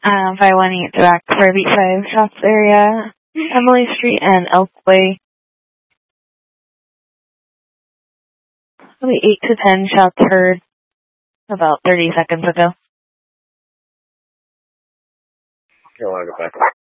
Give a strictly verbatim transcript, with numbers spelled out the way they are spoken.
Um, five one eight back for beat five shots area, Emily Street and Elkway. Probably eight to ten shots heard about thirty seconds ago. Okay, I want to go back.